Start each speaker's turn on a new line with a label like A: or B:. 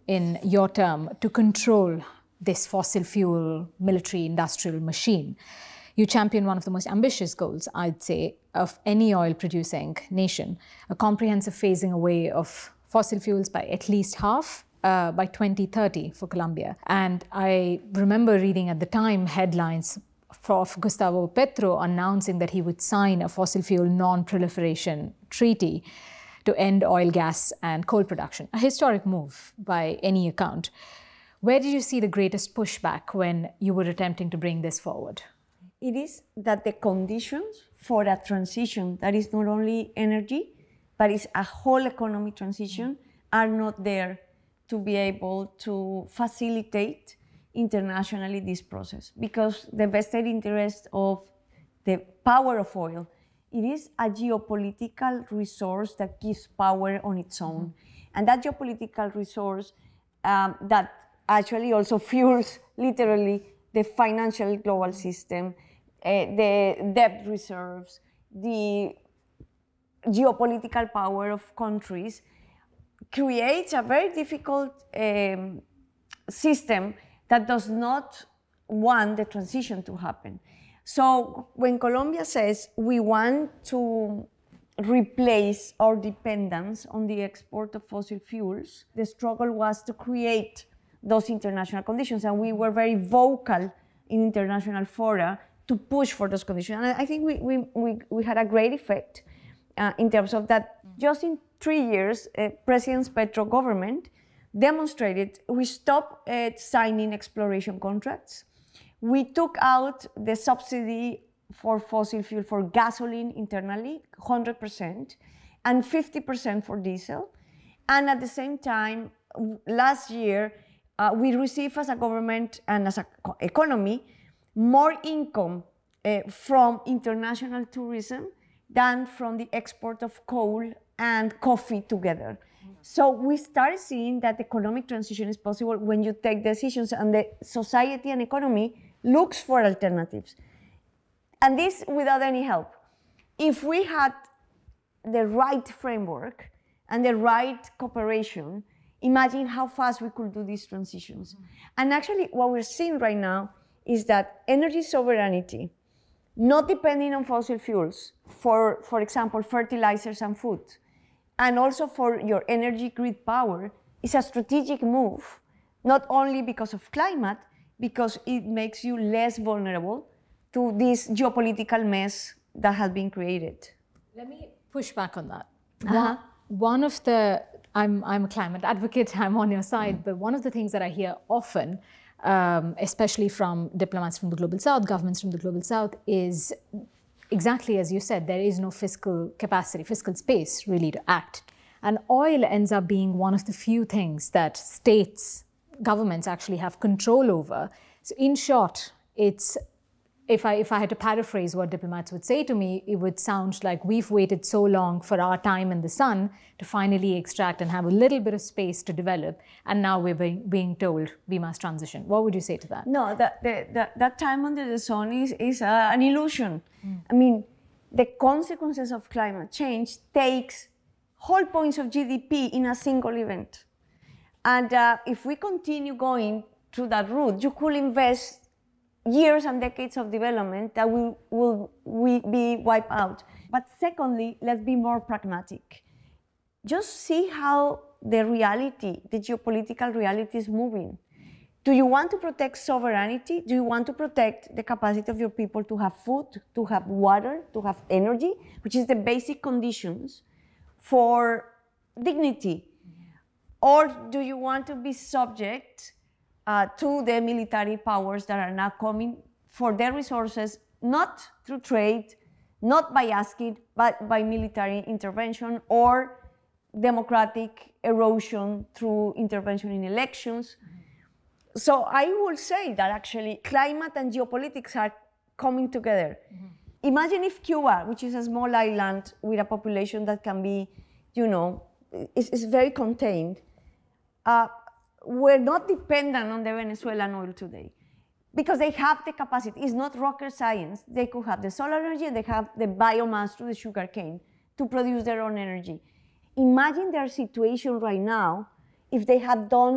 A: in your term to control this fossil fuel military industrial machine. You champion one of the most ambitious goals, I'd say, of any oil producing nation, a comprehensive phasing away of fossil fuels by at least half by 2030 for Colombia. And I remember reading at the time headlines of Gustavo Petro announcing that he would sign a fossil fuel non-proliferation treaty to end oil, gas, and coal production. A historic move by any account. Where did you see the greatest pushback when you were attempting to bring this forward?
B: It is that the conditions for a transition that is not only energy, but is a whole economic transition are not there to be able to facilitate internationally this process. Because the vested interest of the power of oil, it is a geopolitical resource that gives power on its own. And that geopolitical resource that actually also fuels literally the financial global system, the debt reserves, the geopolitical power of countries, creates a very difficult system that does not want the transition to happen. So when Colombia says we want to replace our dependence on the export of fossil fuels, the struggle was to create those international conditions, and we were very vocal in international fora to push for those conditions. And I think we had a great effect in terms of that. Just in 3 years, President Petro government demonstrated we stopped signing exploration contracts. We took out the subsidy for fossil fuel for gasoline internally, 100%, and 50% for diesel. And at the same time, last year, we received as a government and as an economy more income from international tourism than from the export of coal and coffee together. So we start seeing that economic transition is possible when you take decisions and the society and economy looks for alternatives. And this without any help. If we had the right framework and the right cooperation, imagine how fast we could do these transitions. And actually what we're seeing right now is that energy sovereignty, not depending on fossil fuels, for example, fertilizers and food, and also for your energy grid power, is a strategic move, not only because of climate, because it makes you less vulnerable to this geopolitical mess that has been created.
A: Let me push back on that. One of the, I'm a climate advocate, I'm on your side, but one of the things that I hear often, especially from diplomats from the Global South, governments from the Global South, is exactly as you said, there is no fiscal capacity, fiscal space really to act. And oil ends up being one of the few things that states, governments actually have control over. So in short, it's, if I had to paraphrase what diplomats would say to me, it would sound like we've waited so long for our time in the sun to finally extract and have a little bit of space to develop, and now we're being told we must transition. What would you say to that?
B: No, that time under the sun is an illusion. I mean, the consequences of climate change takes whole points of GDP in a single event. And if we continue going through that route, you could invest years and decades of development that will be wiped out. But secondly, let's be more pragmatic. Just see how the reality, the geopolitical reality is moving. Do you want to protect sovereignty? Do you want to protect the capacity of your people to have food, to have water, to have energy, which is the basic conditions for dignity? Or do you want to be subject to the military powers that are now coming for their resources, not through trade, not by asking, but by military intervention or democratic erosion through intervention in elections? So I will say that actually climate and geopolitics are coming together. Imagine if Cuba, which is a small island with a population that can be, you know, is very contained, we're not dependent on the Venezuelan oil today because they have the capacity. It's not rocket science. They could have the solar energy and they have the biomass through the sugarcane to produce their own energy. Imagine their situation right now if they had done